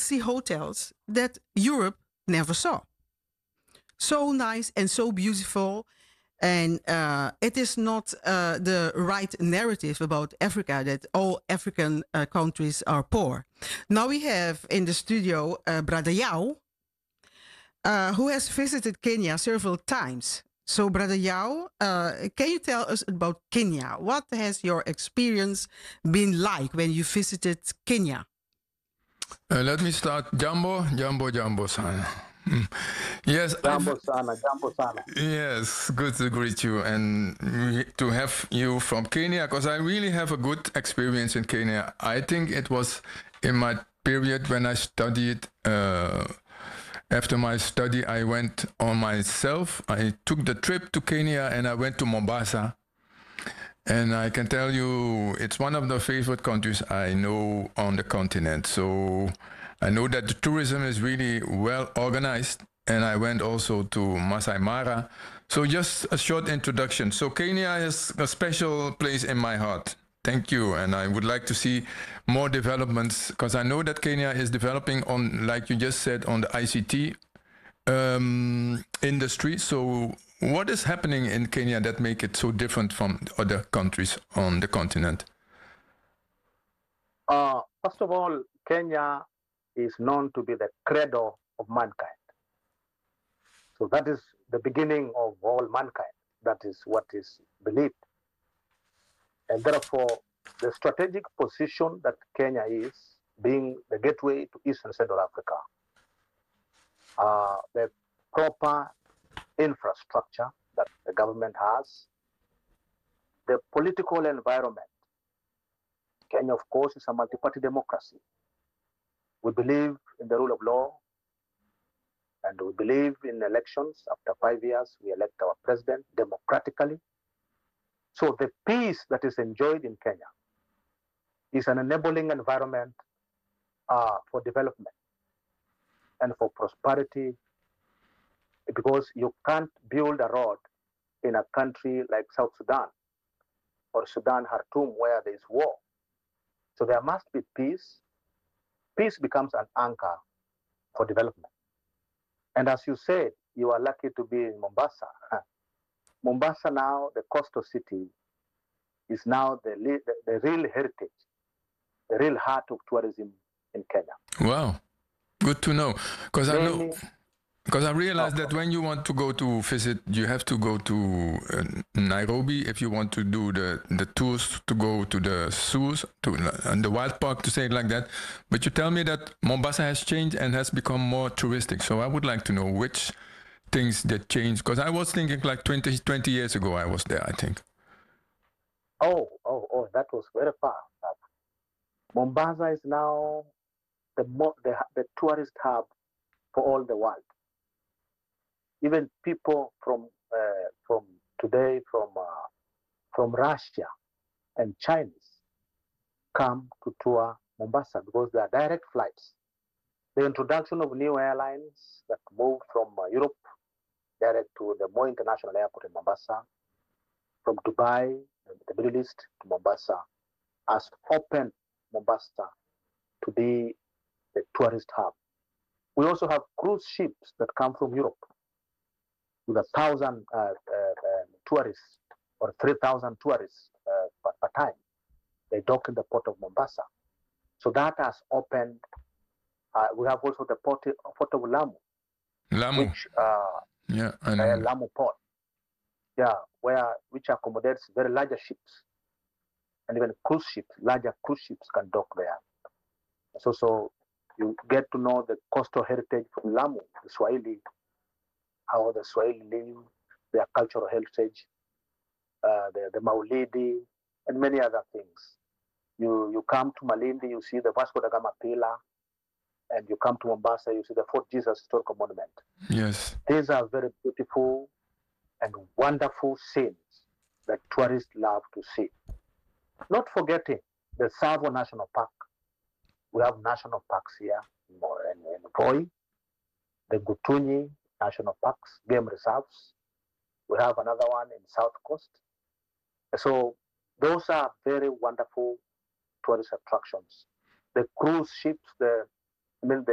see hotels that Europe never saw. So nice and so beautiful. And it is not the right narrative about Africa that all African countries are poor. Now we have in the studio Brother Yao, who has visited Kenya several times. So, Brother Yao, can you tell us about Kenya? What has your experience been like when you visited Kenya? Let me start. Jambo sana. Yes, Jambo sana, jambo sana. yes, good to greet you and to have you from Kenya because I really have a good experience in Kenya. I think it was in my period when I studied. After my study, I went on myself. I took the trip to Kenya and I went to Mombasa. And I can tell you, it's one of the favorite countries I know on the continent. So I know that the tourism is really well organized. And I went also to Masai Mara. So just a short introduction. So Kenya is a special place in my heart. Thank you. And I would like to see more developments because I know that Kenya is developing on, like you just said, on the ICT industry. So what is happening in Kenya that make it so different from other countries on the continent? First of all, Kenya is known to be the cradle of mankind. So that is the beginning of all mankind. That is what is believed. And therefore, the strategic position that Kenya is, being the gateway to East and Central Africa, the proper infrastructure that the government has, the political environment. Kenya, of course, is a multi-party democracy. We believe in the rule of law, and we believe in elections. After 5 years, we elect our president democratically. So the peace that is enjoyed in Kenya is an enabling environment for development and for prosperity, because you can't build a road in a country like South Sudan or Sudan, Khartoum, where there is war. So there must be peace. Peace becomes an anchor for development. And as you said, you are lucky to be in Mombasa. Mombasa now, the coastal city, is now the real heritage, the real heart of tourism in Kenya. Wow, good to know. Because I realized that when you want to go to visit, you have to go to Nairobi if you want to do the tours to go to the zoos, to the wild park, to say it like that. But you tell me that Mombasa has changed and has become more touristic. So I would like to know which things that changed. Because I was thinking like 20 years ago I was there, I think. Oh, that was very far. Mombasa is now the tourist hub for all the world. Even people from today from Russia and Chinese come to tour Mombasa because there are direct flights. The introduction of new airlines that move from Europe direct to the Moi International Airport in Mombasa, from Dubai, the Middle East to Mombasa, has opened Mombasa to be the tourist hub. We also have cruise ships that come from Europe with 1,000 tourists or 3,000 tourists per time. They dock in the port of Mombasa. So that has opened. We have also the port of Lamu. Which, Lamu port. Yeah, which accommodates very larger ships. And even cruise ships, larger cruise ships can dock there. So you get to know the coastal heritage from Lamu, the Swahili, how the Swahili live, their cultural heritage, the Maulidi, and many other things. You come to Malindi, you see the Vasco da Gama Pillar, and you come to Mombasa, you see the Fort Jesus Historical Monument. Yes. These are very beautiful and wonderful scenes that tourists love to see. Not forgetting the Tsavo National Park. We have national parks here in Voi, the Gutunyi National Parks, game reserves. We have another one in South Coast. So those are very wonderful tourist attractions. The cruise ships, the